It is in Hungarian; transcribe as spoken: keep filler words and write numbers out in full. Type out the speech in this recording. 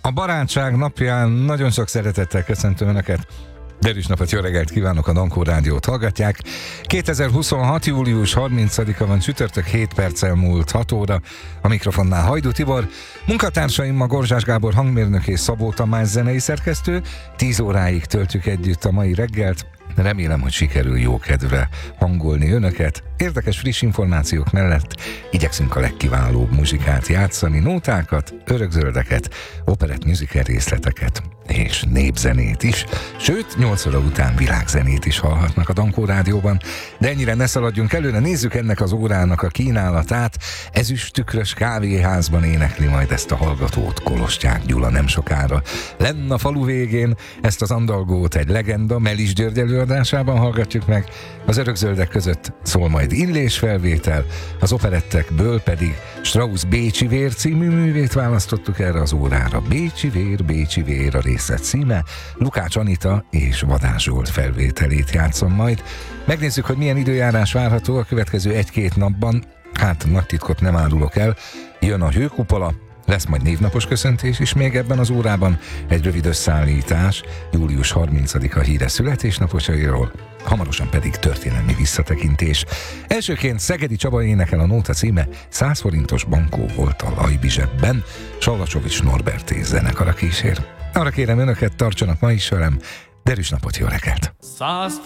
A barátság napján nagyon sok szeretettel köszöntöm Önöket. Derűs napot, jó reggelt kívánok, a Dankó Rádiót hallgatják. kétezer-huszonhat. július harmincadika van, csütörtök, hét perccel múlt hat óra. A mikrofonnál Hajdú Tibor, munkatársaim ma Gorzsás Gábor hangmérnök és Szabó Tamás zenei szerkesztő. tíz óráig töltjük együtt a mai reggelt. Remélem, hogy sikerül jó kedvre hangolni Önöket. Érdekes, friss információk mellett igyekszünk a legkiválóbb muzsikát játszani, nótákat, örökzöldeket, operett musical részleteket és népzenét is. Sőt, nyolc óra után világzenét is hallhatnak a Dankó Rádióban. De ennyire ne szaladjunk előre, nézzük ennek az órának a kínálatát. Ezüst tükrös kávéházban énekli majd ezt a hallgatót Kolostyák Gyula nem sokára. Lenn a falu végén ezt az andalgót egy legenda, Melis György előadásában hallgatjuk meg. Az örökzöldek között szól majd Illés felvétel, az operettekből pedig Strauss Bécsi vér című művét választottuk erre az órára. Bécsi vér, Bécsi vér a részlet címe, Lukács Anita és Vadás Zsolt felvételét játszom majd. Megnézzük, hogy milyen időjárás várható a következő egy-két napban. Hát nagy titkot nem árulok el, jön a hőkupola, lesz majd névnapos köszöntés is még ebben az órában, egy rövid összeállítás július harmincadika híres születésnaposairól, hamarosan pedig történelmi visszatekintés. Elsőként Szegedi Csaba énekel, a nóta címe száz forintos bankó volt a Lajbi zsebben, Salacsovics Norbert és zenekara kísér. Arra kérem Önöket, tartsanak ma is velem, derűs napot, jó reggelt! Száz